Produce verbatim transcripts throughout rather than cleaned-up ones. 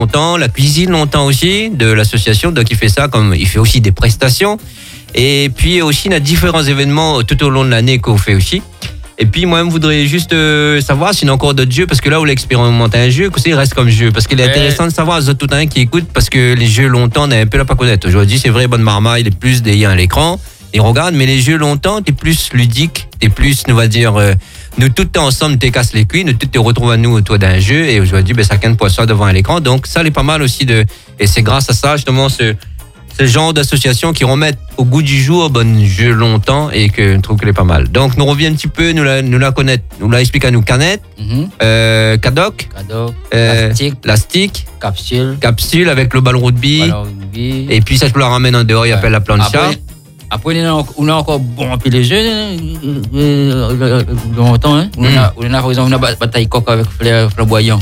longtemps, la cuisine longtemps aussi de l'association. Donc il fait ça comme il fait aussi des prestations. Et puis aussi il y a différents événements tout au long de l'année qu'on fait aussi. Et puis moi-même je voudrais juste euh, savoir s'il y a encore d'autres jeux, parce que là où l'expérimente un jeu, il reste comme jeu. Parce qu'il est intéressant de savoir les autres tout un qui écoutent, parce que les jeux longtemps on a un peu là pas connaître. Aujourd'hui c'est vrai, Bonne Marmaille, il est plus des à l'écran, ils regardent, mais les jeux longtemps t'es plus ludique, t'es plus, nous va dire, euh, nous tous ensemble t'es casse les couilles, nous tous te retrouvons à nous autour d'un jeu, et aujourd'hui ben, chacun de ça devant un écran. Donc ça c'est pas mal aussi de, et c'est grâce à ça justement ce ce genre d'association qui remettent au goût du jour bon jeu longtemps, et que je trouve qu'elle est pas mal. Donc nous revient un petit peu, nous la, nous la connaître, nous la explique à nous Canette, mm-hmm. euh, Cadoc, Cadoc, euh, la stick, la stick, capsule, capsule avec le ballon rugby, ballon rugby. Et puis ça je peux la ramène en dehors, il ouais. appelle la plancha. Après, après on a encore bon puis les jeux longtemps, hein. Mm. On a, on a par exemple une bataille coq avec flamboyant.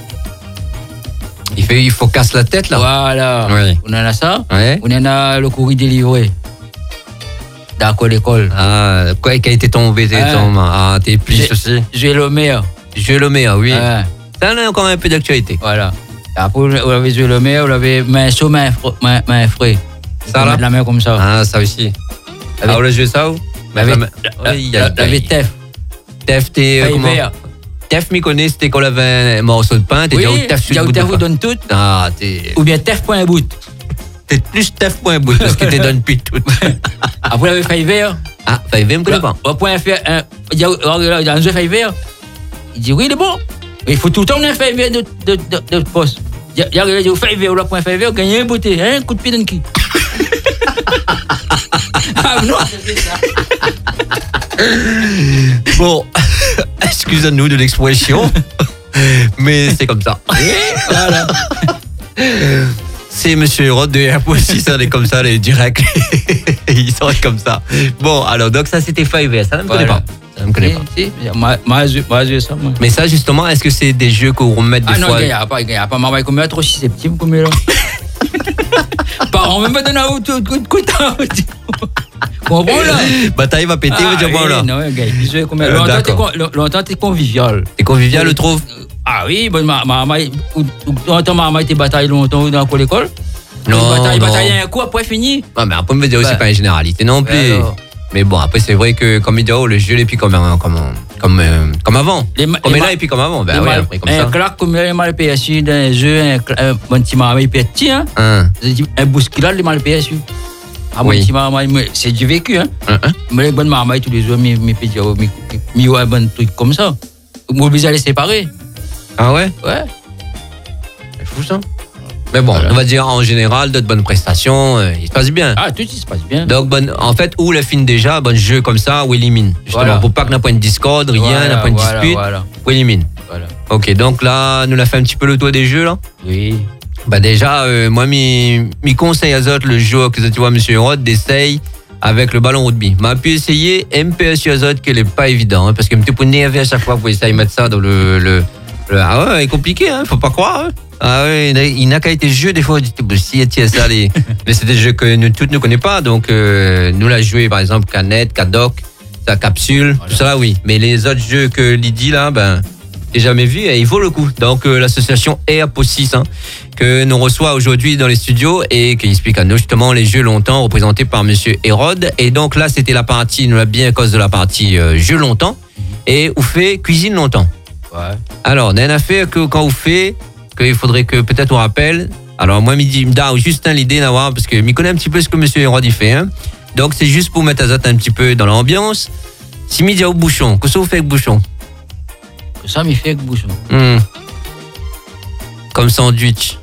Il, fait, il faut casser la tête là. Voilà. Oui. On en a ça. Ouais. On en a le courrier délivré. D'accord, l'école. Ah, quoi qui a été tombé, t'es ouais. tombé. Ah, t'es plus aussi. Jouer le maire. Jouer le maire, oui. Ouais. Ça a encore un peu d'actualité. Voilà. Après, on avait joué le maire, on avait main chaud, main frais. Ça là. La main comme ça. Ah, ça aussi. Ah, on a joué ça où? On avait Tef. Tef, t'es. Tef m'y connaît, c'était qu'on avait un morceau de pain, t'es oui, déjà où Tef sur le bout de vous donne tout. Ah, t'es... Ou bien Tef point bout. T'es plus Tef point bout, parce que t'es donne plus tout. Après, on avait Fiverr. Ah, Fiverr, me connais pas. On point faire un... Il y a un jeu Fiverr. Il dit, oui, il est bon. Il faut tout le temps un Fiverr de, de, de, de poste. Il y a un Fiverr, là, point Fiverr, gagner un beauté, un coup de pied d'un qui. Ah non, c'est ça. Bon, excusez-nous de l'expression, mais c'est comme ça. Voilà. C'est Monsieur Hérode de R aussi, ça est comme ça, les directs. Ils sont comme ça. Bon, alors, donc ça c'était Fiverr, ça ne me voilà. connaît pas. Ça ne me connaît pas. Si, moi, moi, moi, ça, moi. Mais ça, justement, est-ce que c'est des jeux qu'on remet des ah, fois? Ah non, il n'y a pas, il n'y a pas, moi, comme trop susceptible, comme là. Par on même pas donner un tout coup de temps. Comprends là? Bataille va péter, ah, dire bon là. Non, gars, je comme longtemps, longtemps t'es convivial. T'es convivial, le trouve? Ah oui, bon, ma maman, longtemps ma maman était bataille longtemps dans l'école. Non, bataille, non. bataille un coup après fini. Ah, mais après me dire aussi bah, pas une généralité non plus. Alors. Mais bon, après c'est vrai que comme il dit, oh, le jeu et puis comme comme comme euh, comme avant. Les, comme les là et puis comme avant. Ben oui, mal, après comme un ça. Un claque comme les mal P S U d'un jeu, un, un bon petit maman petit hein. Un, un bousculade les mal P S U. Ah bon, oui. C'est du vécu, hein. Uh-huh. Mais les bonnes marmailles tous les jours, mes mes petits, mes ouais, bon truc comme ça. Vous obligez à les séparer. Ah ouais? Ouais. C'est fou ça. Mais bon, voilà. On va dire en général, d'autres bonnes prestations, euh, il se passe bien. Ah, tout il se passe bien. Donc, bon, en fait, où le film déjà, bon jeu comme ça, ou élimine. Justement, voilà. Pour pas que n'a pas une discorde, rien, voilà, n'a pas une voilà, dispute, voilà. ou élimine. Voilà. Ok, donc là, nous l'a fait un petit peu le tour des jeux là. Oui. Bah déjà, euh, moi, mes conseils à Zot, le jour que tu vois, Monsieur Rod, d'essayer avec le ballon rugby. M'a pu essayer M P S U à Zot, qui n'est pas évident, hein, parce que me te nerver à chaque fois pour essayer de mettre ça dans le, le, le ah ouais, c'est compliqué, hein, faut pas croire. Hein. Ah ouais, il n'a qu'à été jeu des fois, si tu ça les, mais c'est des jeux que nous toutes ne connaissons pas, donc euh, nous l'a joué par exemple Canette, Cadoc, sa capsule, voilà. Tout ça là oui, mais les autres jeux que Lydie là, ben j'ai jamais vu et il vaut le coup. Donc euh, l'association Air P O six hein, que nous reçoit aujourd'hui dans les studios et qui explique à nous justement les jeux longtemps représentés par Monsieur Hérode. Et donc là c'était la partie, nous l'a bien à cause de la partie euh, jeux longtemps et où fait cuisine longtemps. Ouais. Alors on a une affaire que quand vous fait qu'il faudrait que peut-être on rappelle. Alors moi midi me donne juste hein, l'idée d'avoir parce que je connais un petit peu ce que Monsieur Hérode il fait. Hein. Donc c'est juste pour mettre Azat un petit peu dans l'ambiance. Si midi au bouchon, qu'est-ce que vous faites avec bouchon? Ça m'y fait avec bouchon. Mmh. Comme sandwich.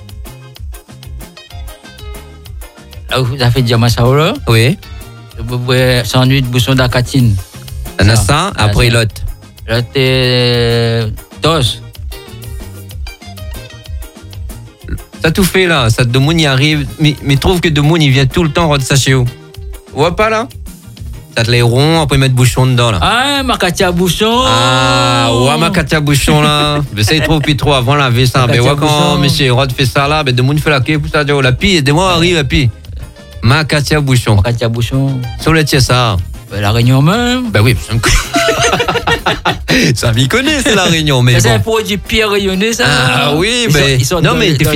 Là, vous avez fait diamant ça là? Oui. Sandwich bouchon d'acatine. On a ça, après l'autre. L'autre est toast. Ça tout fait là, ça de monde y arrive, mais, mais trouve que de monde il vient tout le temps rendre ça chez vous. Ouais pas là? Ça te les ronds, après mettre bouchon dedans là. Ah, ma katia bouchon. Ah, ouais ma katia bouchon là. Mais ça il trop puis trop avant laver ça. Mais ouais quand monsieur Rod fait ça là, ben de monde fait la queue pour ça dire la pille, de moi arrive la pille. Ma katia bouchon. Ma katia bouchon. Sur le tiers ça. Ben, la Réunion même. Ben oui, ça me connaît. Ça m'y connaît, c'est la Réunion. Mais c'est bon. un produit Pierre Rayonné, ça. Ah oui, ils mais. sont, ils sont non, mais